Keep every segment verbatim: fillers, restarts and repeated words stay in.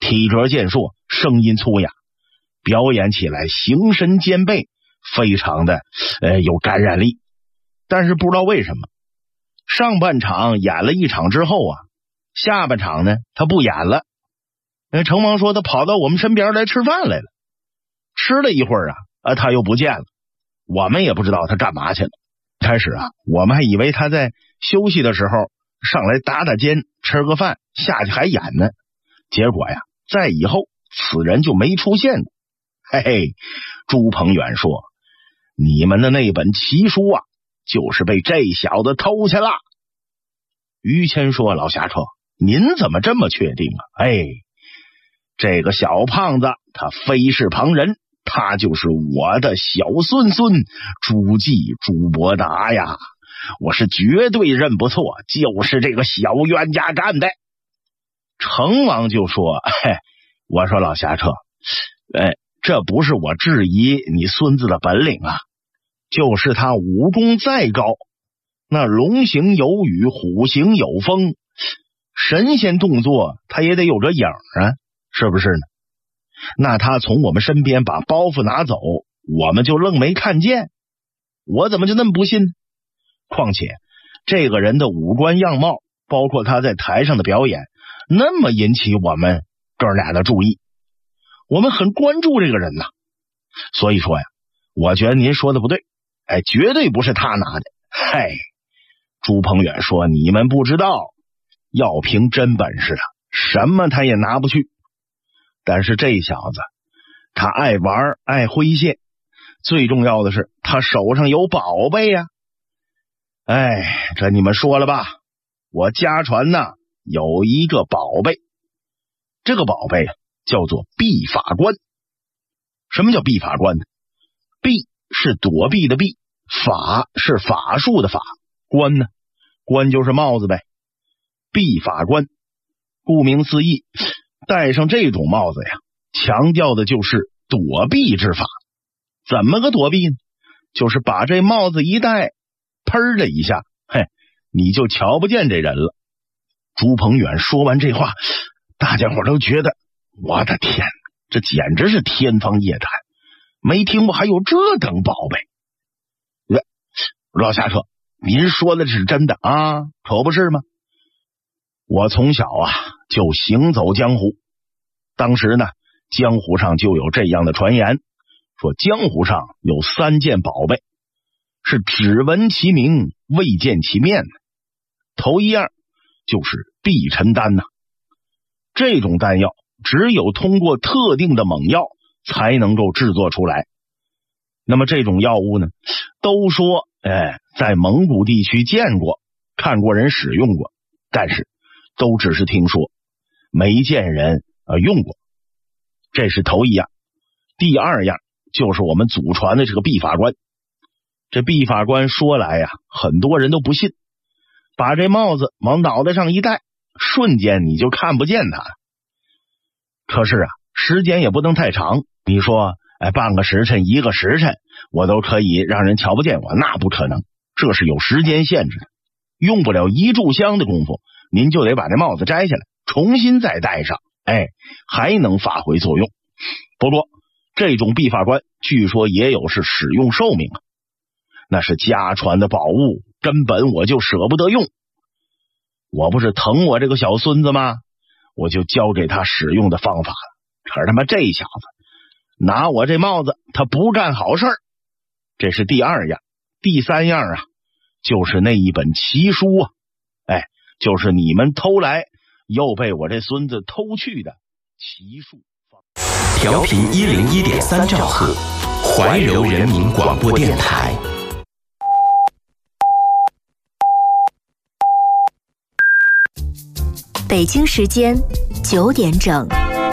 体格健硕，声音粗哑，表演起来形神兼备，非常的呃有感染力。但是不知道为什么，上半场演了一场之后啊，下半场呢他不演了。那程王说他跑到我们身边来吃饭来了，吃了一会儿啊，啊他又不见了，我们也不知道他干嘛去了。开始啊，我们还以为他在休息的时候上来打打尖，吃个饭，下去还演呢。结果呀，在以后此人就没出现过。嘿嘿，朱鹏远说，你们的那本奇书啊，就是被这小子偷去了。于谦说，老侠客，您怎么这么确定啊？哎，这个小胖子他非是旁人，他就是我的小孙孙朱记朱伯达呀，我是绝对认不错，就是这个小冤家干的。成王就说，嘿，我说老侠客，哎，这不是我质疑你孙子的本领啊，就是他武功再高，那龙行有雨，虎行有风，神仙动作他也得有个影啊，是不是呢？那他从我们身边把包袱拿走，我们就愣没看见，我怎么就那么不信呢？况且这个人的五官样貌，包括他在台上的表演，那么引起我们哥俩的注意，我们很关注这个人呐。所以说呀，我觉得您说的不对，哎，绝对不是他拿的。嗨，朱鹏远说，你们不知道，要凭真本事啊，什么他也拿不去。但是这小子他爱玩爱诙谐，最重要的是他手上有宝贝呀、啊。哎，这你们说了吧，我家传呢有一个宝贝，这个宝贝啊叫做避法冠。什么叫避法冠呢？避是躲避的避，法是法术的法，冠呢，冠就是帽子呗。避法冠顾名思义，戴上这种帽子呀，强调的就是躲避之法。怎么个躲避呢？就是把这帽子一戴，砰的一下，嘿，你就瞧不见这人了。朱鹏远说完这话，大家伙都觉得，我的天，这简直是天方夜谭，没听过还有这等宝贝。老侠客，您说的是真的啊，可不是吗？我从小啊就行走江湖，当时呢江湖上就有这样的传言，说江湖上有三件宝贝，是只闻其名未见其面的。头一样就是避尘丹呐、啊，这种丹药只有通过特定的猛药才能够制作出来。那么这种药物呢，都说哎，在蒙古地区见过，看过人使用过，但是都只是听说，没见人呃用过。这是头一样。第二样就是我们祖传的这个避法冠。这避法冠说来呀，很多人都不信，把这帽子往脑袋上一戴，瞬间你就看不见它。可是啊，时间也不能太长，你说哎，半个时辰一个时辰我都可以让人瞧不见我，那不可能，这是有时间限制的，用不了一炷香的功夫，您就得把这帽子摘下来，重新再戴上，哎，还能发挥作用。不过这种避法冠据说也有是使用寿命啊，那是家传的宝物，根本我就舍不得用。我不是疼我这个小孙子吗？我就教给他使用的方法了。可是他妈这小子拿我这帽子，他不干好事儿。这是第二样。第三样啊，就是那一本奇书啊，哎，就是你们偷来又被我这孙子偷去的奇术。 调频一零一点三兆赫，怀柔人民广播电台。 北京时间九点整。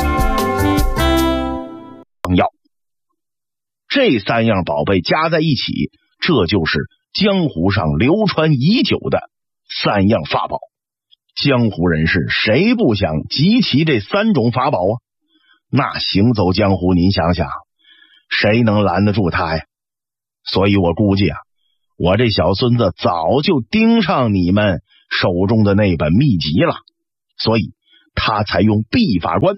药，这三样宝贝加在一起，这就是江湖上流传已久的三样法宝。江湖人士谁不想集齐这三种法宝啊？那行走江湖，您想想，谁能拦得住他呀？所以我估计啊，我这小孙子早就盯上你们手中的那本秘籍了，所以他才用避法冠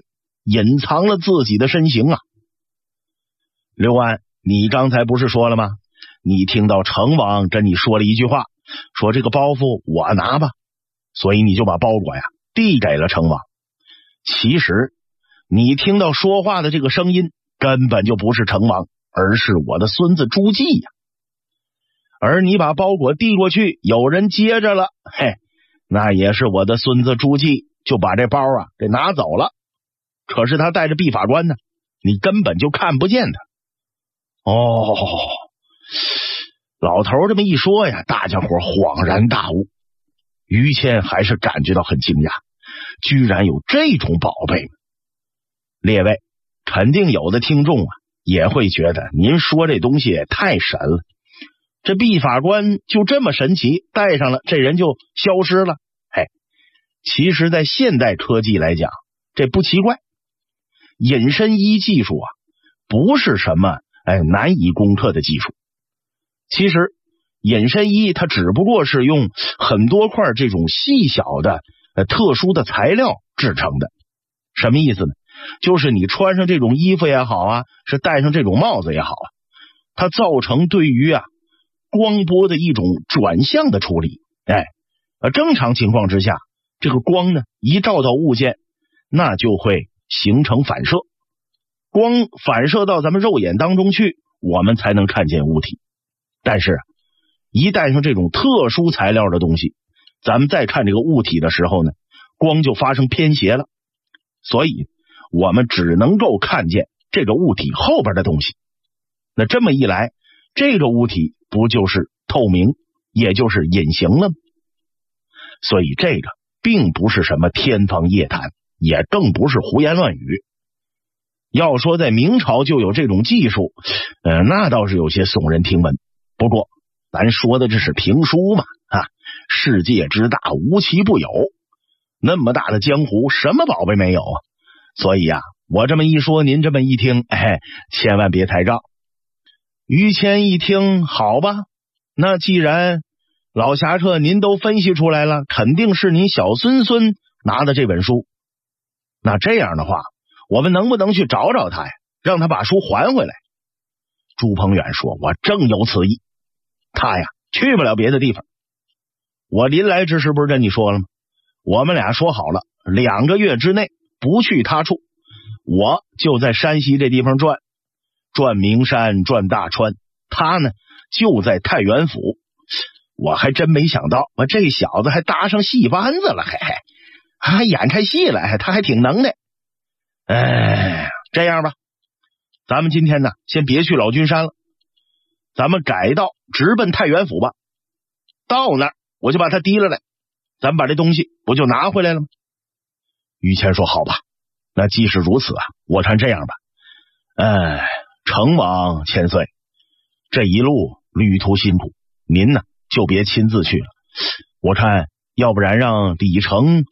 隐藏了自己的身形啊。刘安，你刚才不是说了吗？你听到成王跟你说了一句话，说这个包袱我拿吧，所以你就把包裹呀递给了成王。其实你听到说话的这个声音根本就不是成王，而是我的孙子朱季呀。而你把包裹递过去，有人接着了，嘿，那也是我的孙子朱季就把这包啊给拿走了。可是他带着毕法官呢，你根本就看不见他。哦，老头这么一说呀，大家伙恍然大悟。于谦还是感觉到很惊讶，居然有这种宝贝。列位，肯定有的听众啊也会觉得您说这东西也太神了，这毕法官就这么神奇，戴上了这人就消失了。嘿，其实在现代科技来讲，这不奇怪。隐身衣技术啊不是什么哎难以攻克的技术。其实隐身衣它只不过是用很多块这种细小的呃特殊的材料制成的。什么意思呢？就是你穿上这种衣服也好啊，是戴上这种帽子也好啊，它造成对于啊光波的一种转向的处理。哎，呃，正常情况之下，这个光呢一照到物件，那就会形成反射，光反射到咱们肉眼当中去，我们才能看见物体。但是一带上这种特殊材料的东西，咱们再看这个物体的时候呢，光就发生偏斜了，所以我们只能够看见这个物体后边的东西。那这么一来，这个物体不就是透明，也就是隐形了吗？所以这个并不是什么天方夜谭，也更不是胡言乱语。要说在明朝就有这种技术，呃，那倒是有些耸人听闻。不过咱说的这是评书嘛，啊，世界之大无奇不有，那么大的江湖，什么宝贝没有啊？所以呀、啊，我这么一说，您这么一听，哎，千万别抬杠。于谦一听，好吧，那既然老侠客您都分析出来了，肯定是您小孙孙拿的这本书。那这样的话，我们能不能去找找他呀，让他把书还回来？朱鹏远说，我正有此意。他呀去不了别的地方。我临来之时不是跟你说了吗？我们俩说好了，两个月之内不去他处，我就在山西这地方转，转名山，转大川。他呢就在太原府。我还真没想到，我这小子还搭上戏班子了，嘿嘿，还演开戏了，他还挺能耐。哎，这样吧，咱们今天呢先别去老君山了，咱们改道直奔太原府吧。到那儿我就把他提了来，咱们把这东西不就拿回来了吗？于谦说，好吧，那既是如此啊，我看这样吧，哎，成王千岁，这一路旅途辛苦，您呢就别亲自去了，我看要不然让李成